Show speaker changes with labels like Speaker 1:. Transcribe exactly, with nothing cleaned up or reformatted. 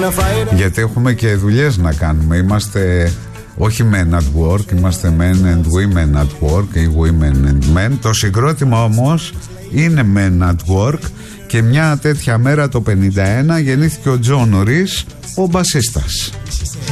Speaker 1: Γιατί έχουμε και δουλειές να κάνουμε. Είμαστε όχι men at work, είμαστε men and women at work ή women and men. Το συγκρότημα όμως είναι men at work. Και μια τέτοια μέρα το πενήντα ένα γεννήθηκε ο Τζον Ορις, ο μπασίστας.